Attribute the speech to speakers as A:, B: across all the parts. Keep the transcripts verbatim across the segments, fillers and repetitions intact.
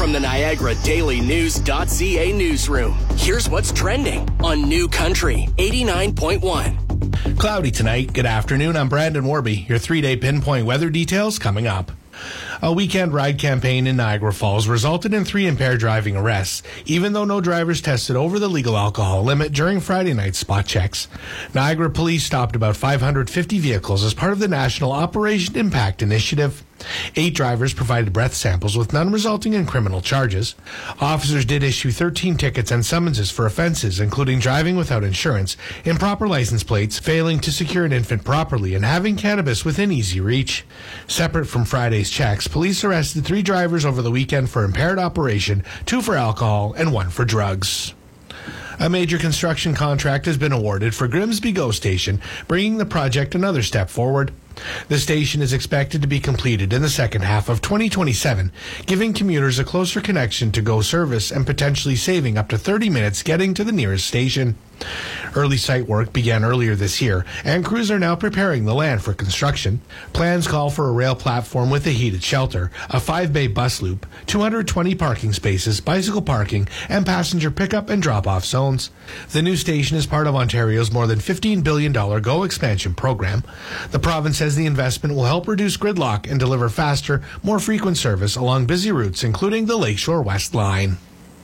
A: From the Niagara Daily News .ca newsroom, here's what's trending on New Country eighty-nine point one.
B: Cloudy tonight. Good afternoon. I'm Brandon Warby. Your three-day pinpoint weather details coming up. A weekend ride campaign in Niagara Falls resulted in three impaired driving arrests, even though no drivers tested over the legal alcohol limit during Friday night's spot checks. Niagara Police stopped about five hundred fifty vehicles as part of the National Operation Impact Initiative. Eight drivers provided breath samples with none resulting in criminal charges. Officers did issue thirteen tickets and summonses for offenses, including driving without insurance, improper license plates, failing to secure an infant properly, and having cannabis within easy reach. Separate from Friday's checks, police arrested three drivers over the weekend for impaired operation, two for alcohol, and one for drugs. A major construction contract has been awarded for Grimsby GO Station, bringing the project another step forward. The station is expected to be completed in the second half of twenty twenty-seven, giving commuters a closer connection to GO service and potentially saving up to thirty minutes getting to the nearest station. Early site work began earlier this year, and crews are now preparing the land for construction. Plans call for a rail platform with a heated shelter, a five-bay bus loop, two hundred twenty parking spaces, bicycle parking, and passenger pickup and drop-off zones. The new station is part of Ontario's more than fifteen billion dollars GO expansion program. The province says the investment will help reduce gridlock and deliver faster, more frequent service along busy routes, including the Lakeshore West Line.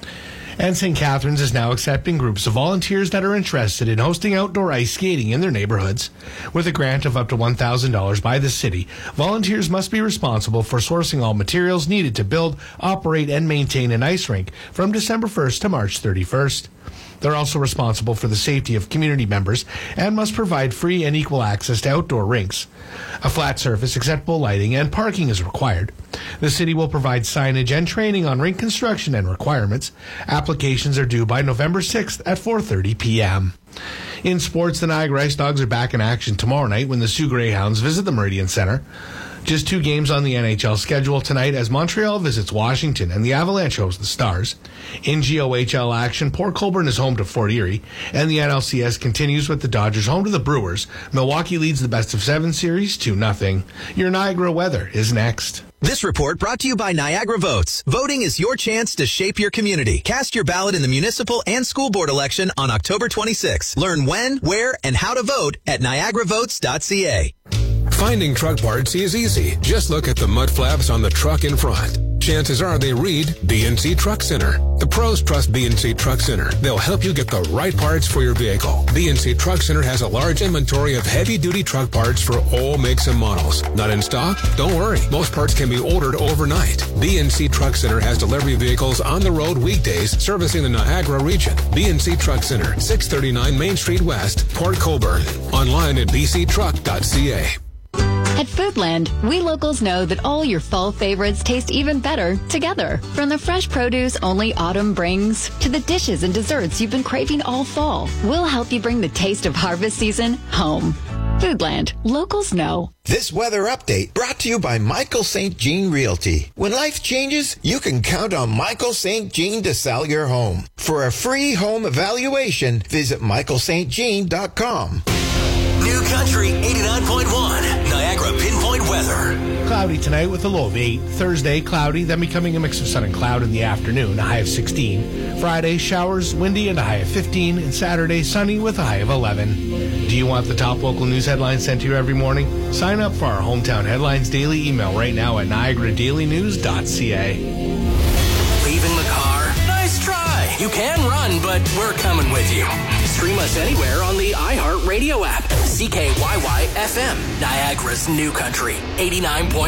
B: And Saint Catharines is now accepting groups of volunteers that are interested in hosting outdoor ice skating in their neighborhoods. With a grant of up to one thousand dollars by the city, volunteers must be responsible for sourcing all materials needed to build, operate, and maintain an ice rink from December first to March thirty-first. They're also responsible for the safety of community members and must provide free and equal access to outdoor rinks. A flat surface, acceptable lighting, and parking is required. The city will provide signage and training on rink construction and requirements. Applications are due by November sixth at four thirty p.m. In sports, the Niagara Ice Dogs are back in action tomorrow night when the Sioux Greyhounds visit the Meridian Centre. Just two games on the N H L schedule tonight as Montreal visits Washington and the Avalanche host the Stars. In G O H L action, Port Colborne is home to Fort Erie, and the N L C S continues with the Dodgers home to the Brewers. Milwaukee leads the best of seven series two nothing. Your Niagara weather is next.
C: This report brought to you by Niagara Votes. Voting is your chance to shape your community. Cast your ballot in the municipal and school board election on October twenty-sixth. Learn when, where, and how to vote at niagara votes dot c a.
D: Finding truck parts is easy. Just look at the mud flaps on the truck in front. Chances are they read B and C Truck Center. The pros trust B and C Truck Center. They'll help you get the right parts for your vehicle. B and C Truck Center has a large inventory of heavy-duty truck parts for all makes and models. Not in stock? Don't worry. Most parts can be ordered overnight. B and C Truck Center has delivery vehicles on the road weekdays servicing the Niagara region. B and C Truck Center, six thirty-nine Main Street West, Port Colborne. Online at b c truck dot c a.
E: At Foodland, we locals know that all your fall favorites taste even better together. From the fresh produce only autumn brings to the dishes and desserts you've been craving all fall, we'll help you bring the taste of harvest season home. Foodland, locals know.
F: This weather update brought to you by Michael Saint Jean Realty. When life changes, you can count on Michael Saint Jean to sell your home. For a free home evaluation, visit michael st jean dot com.
A: New Country eighty-nine point one, Niagara Pinpoint Weather.
B: Cloudy tonight with a low of eight. Thursday, cloudy, then becoming a mix of sun and cloud in the afternoon, a high of sixteen. Friday, showers, windy, and a high of fifteen. And Saturday, sunny with a high of eleven. Do you want the top local news headlines sent to you every morning? Sign up for our Hometown Headlines daily email right now at niagara daily news dot c a.
A: Leaving the car? Nice try. You can run, but we're coming with you. Stream us anywhere on the iHeartRadio app. C K Y Y F M, Niagara's New Country, eighty-nine point one.